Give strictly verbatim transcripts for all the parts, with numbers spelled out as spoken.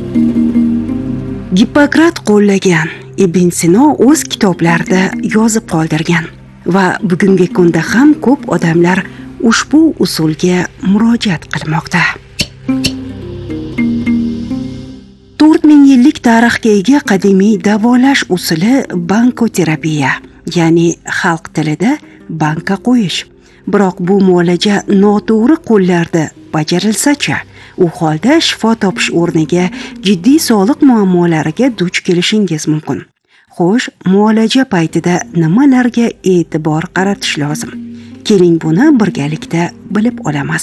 Gippokrat qo'llagan, Ibn Sino o'z kitoblarida yozib qoldirgan va bugungi kunda ham ko'p odamlar ushbu usulga murojaat qilmoqda. to'rt ming yillik tarixga ega qadimiy davolash usuli bankoterapiya, ya'ni xalq tilida banka qo'yish. Biroq bu muolaja noto'g'ri qo'llarda bajarilsa-chi, u holda shifo topish o'rniga jiddiy sog'liq muammolariga duch kelishingiz mumkin. Xo'sh, muolaja paytida nimalarga e'tibor qaratish lozim? Keling buni birgalikda bilib olamiz.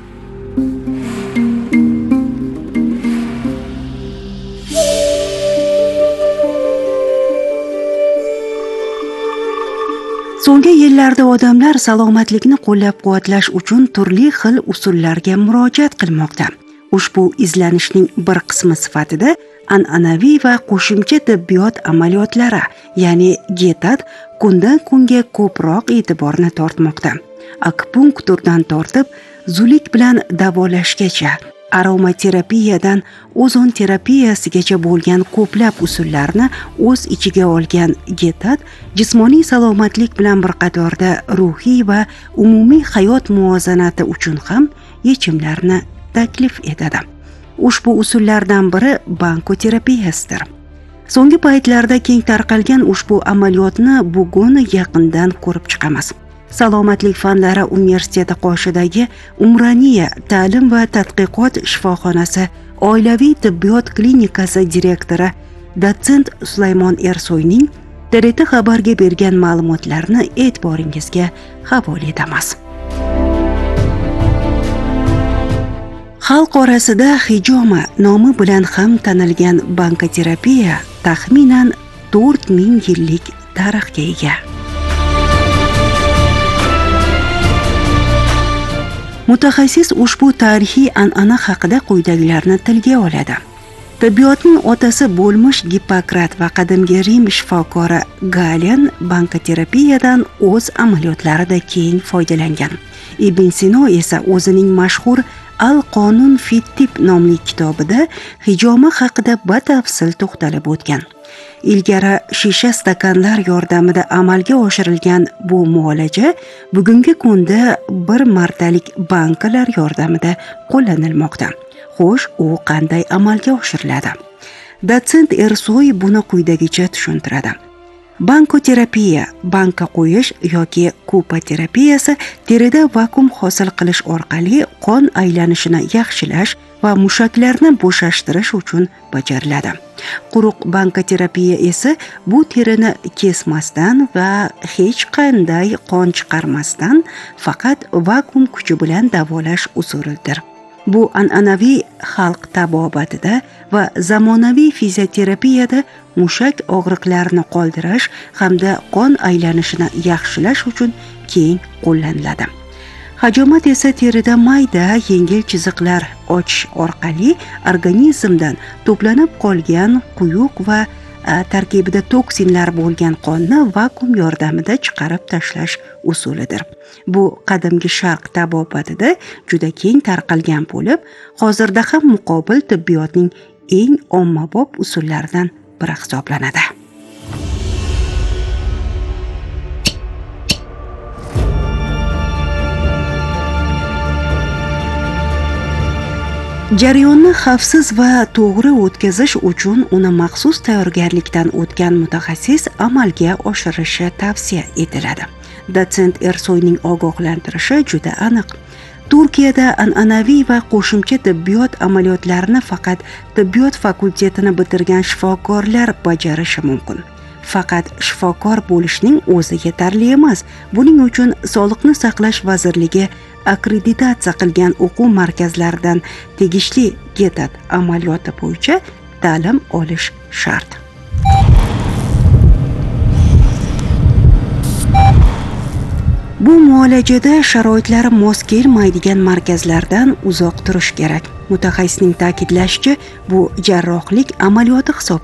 So'nggi yillarda odamlar salomatlikni qo'llab-quvvatlash uchun turli xil usullarga murojaat qilmoqda. Ushbu izlanishning bir qismi sifatida an'anaviy va qo'shimcha tibbiyot amaliyotlari, ya'ni getat, kundan kunga ko'proq e'tiborni tortmoqda. Akupunkturdan tortib, zulik bilan davolashgacha, aromaterapiyadan ozon terapiyasigacha bo'lgan ko'plab usullarni o'z ichiga olgan getat jismoniy salomatlik bilan bir qatorda ruhiy va umumiy hayot muvozanati uchun ham yechimlarni taklif etadi. Ushbu usullardan biri bankoterapiyasidir. So'nggi paytlarda keng tarqalgan ushbu amaliyotni bugun yaqindan ko'rib chiqamiz. Salomatlik fanlari universiteti qoshidagi Umraniya ta'lim va tadqiqot shifoxonasi oilaviy tibbiyot klinikasi direktori dotsent Sulaymon Ersoyning T R T xabarga bergan ma'lumotlarni e'tiboringizga havola etamiz. Xalq orasida hijoma nomi bilan ham tanilgan bankoterapiya taxminan to'rt ming yillik tarixga ega. Mutaxassis ushbu tarixiy an'ana haqida quyidagilarni tilga oladi. Tibbiyotning otasi bo'lmish Gippokrat va qadimgi Rim shifokori Galen bankoterapiyadan o'z amaliyotlarida keng foydalangan. Ibn Sino esa o'zining mashhur Al-Qonun fi Tibb nomli kitobida hijoma haqida batafsil to'xtalib o'tgan. Ilgari shisha stakanlar yordamida amalga oshirilgan bu muolaja bugungi kunda bir martalik bankalar yordamida qo'llanilmoqda. Xo'sh, u qanday amalga oshiriladi? Dotsent Ersoy buni quyidagicha tushuntiradi. Bankoterapiya, banka qo'yish yoki kupa terapiyasi terida vakuum hosil qilish orqali qon aylanishini yaxshilash va mushaklarni bo'shashtirish uchun bajariladi. Quruq bankoterapiya esa bu terini kesmasdan va hech qanday qon chiqarmasdan faqat vakuum kuchi bilan davolash usulidir. Bu an'anaviy xalq tabobatida va zamonaviy fizioterapiyada mushak og'riqlarini qoldirish hamda qon aylanishini yaxshilash uchun keng qo'llaniladi. Hajomat esa terida mayda yengil chiziqlar ochish orqali organizmdan to'planib qolgan quyuq va tarkibida toksinlar bo'lgan qonni vakuum yordamida chiqarib tashlash usulidir. Bu qadimgi sharq tabobatida juda keng tarqalgan bo'lib, hozirda ham muqobil tibbiyotning eng ommabop usullaridan biri hisoblanadi. Jarayonni xavfsiz va to'g'ri o'tkazish uchun uni maxsus tayyorgarlikdan o'tgan mutaxassis amalga oshirishi tavsiya etiladi. Dotsent Ersoyning ogohlantirishi juda aniq. Turkiyada an'anaviy va qo'shimcha tibbiyot amaliyotlarini faqat tibbiyot fakultetini bitirgan shifokorlar bajarishi mumkin. Faqat shifokor bo'lishning o'zi yetarli emas. Buning uchun Sog'liqni saqlash vazirligi akkreditatsiya qilgan o'quv markazlaridan tegishli getat amaliyoti bo'yicha ta'lim olish shart. Bu muolajada sharoitlari mos kelmaydigan markazlardan uzoq turish kerak. Mutaxassisning ta'kidlashicha, bu jarrohlik amaliyoti hisoblanadi.